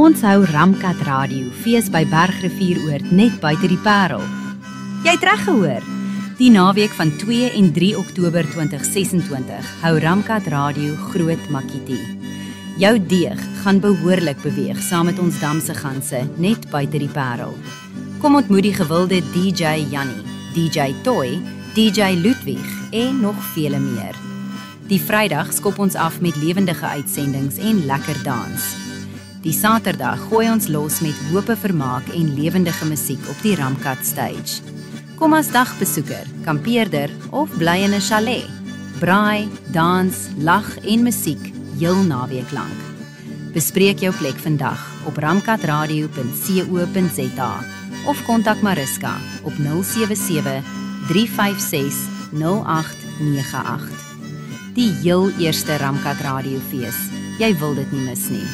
Onthou Ramkat Radio, fees by Bergrivieroord net buite die Parel. Jy het reg gehoor. Die naweek van 2 en 3 Oktober 2026 hou Ramkat Radio groot makkie. Jou deeg gaan behoorlik beweeg saam met ons damse ganse net buite die Parel. Kom ontmoet die gewilde DJ Jannie, DJ Toy, DJ Ludwig en nog vele meer. Die Vrydag skop ons af met lewendige uitsendings en lekker dans. Die Saterdag gooi ons los met hope vermaak en lewendige musiek op die Ramkat Stage. Kom as dagbesoeker, kampeerder of bly in 'n chalet. Braai, dans, lag en musiek heel naweek lank. Bespreek jou plek vandag op ramkatradio.co.za of kontak Mariska op 077 356 0898. Die heel eerste Ramkat Radiofees. Jy wil dit nie mis nie.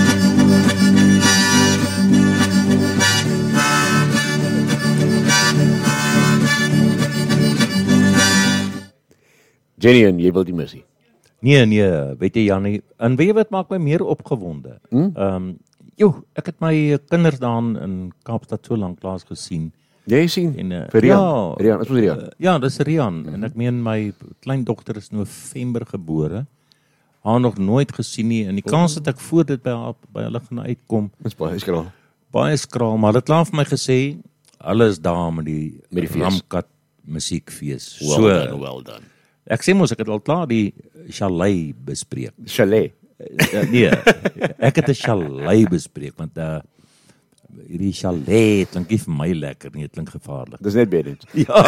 Jenny, en jy wil die missie? Nee, weet jy Jannie, en weet jy wat maak my meer opgewonde? Ek het my kinders daar in Kaapstad so lank laas gesien. Jy sien, en, Rian, is ons Rian? Ja, dis Rian, en ek meen my kleindogter is November gebore, haar nog nooit gesien nie, en die kans dat ek voor dit by hulle gaan uitkom, is baie skraal. Baie skraal, maar dit laat vir my gesê, hulle is daar met die Ramkat musiekfees. Well done. Ek sê mos, ek het al klaar die chalet bespreek. Chalet? Nee, ek het 'n chalet bespreek, want hierdie chalet klink nie vir my lekker nie, het klink gevaarlik. Dis net beddens. Ja.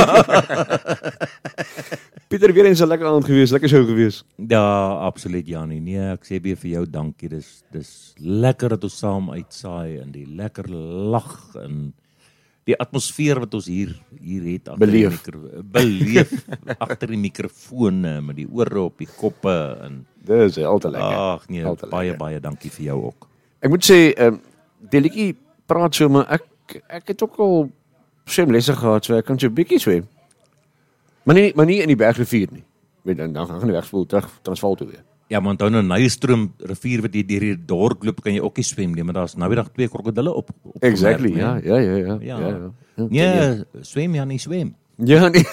Pieter, weer eens 'n lekker aand gewees, lekker show gewees. Ja, absoluut Jannie. Nee, ek sê weer vir jou dankie. Dis lekker dat ons saam uitsaai en die lekker lag en die atmosfeer wat ons hier het beleef agter die mikrofone met die ore op die koppe en dis altyd lekker. Ag nee, baie dankie vir jou ook. Ek moet sê, die liedjie praat so, maar ek het ook al swemlesse gehad, so ek kan so 'n bietjie swem. Maar nie in die Bergrivier nie. Dan gaan die wegspoel terug Transvaal toe weer. Ja, maar onthou nou Nylstroom rivier wat jy deur die dorp loop, kan jy ook nie swem nie, maar daar's nou weer 2 krokodille op. Exactly, ja. Nee, swem ja nie swem. Ja, nee.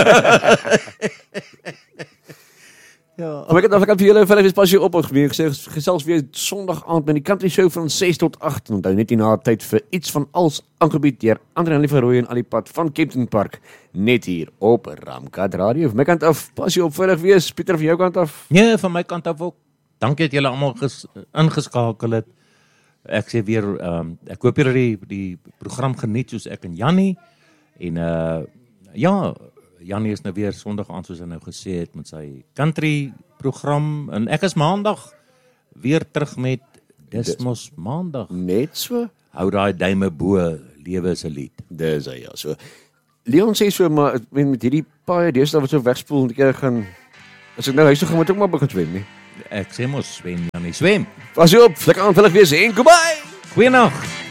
Ja. Maar ek kan vir julle verder passie gesels weer Sondag aand met die country show van 6 tot 8. Onthou net hierna tyd vir iets van als aangebied deur André van Rooyen aan die pad van Kempton Park, net hier op Ramkat Radio. Van my kant af, passie op veilig wees. Pieter, van jou kant af? Nee, van my kant af ook. Dankie dat julle almal ingeskakel het. Ek sê weer, ek hoop julle die program geniet soos ek en Jannie. En Jannie is nou weer Sondag aan, soos hy nou gesê het, met sy country program, en ek is Maandag weer terug met Dis Maandag. Net so? Hou daai duime bo, lewe is 'n lied. Dis ja, so. Leon sê so, maar met hierdie paai deesdae wat so wegspoel, die keer gaan, as ek nou huis toe gaan, moet ek maar begin swem, nie? Ek sê mos swem, Jannie, swem. Pas jy op, lekker aanvullig wees en goodbye! Goeienaand.